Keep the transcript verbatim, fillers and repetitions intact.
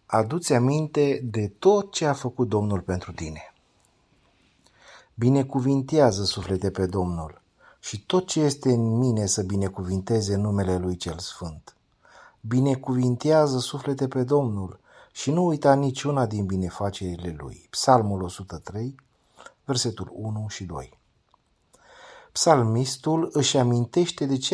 Adu-ți aminte de tot ce a făcut Domnul pentru tine. Binecuvintează, suflete, pe Domnul și tot ce este în mine să binecuvinteze numele Lui cel Sfânt. Binecuvintează, suflete, pe Domnul și nu uita niciuna din binefacerile Lui. Psalmul o sută trei, versetul unu și doi. Psalmistul își amintește de ce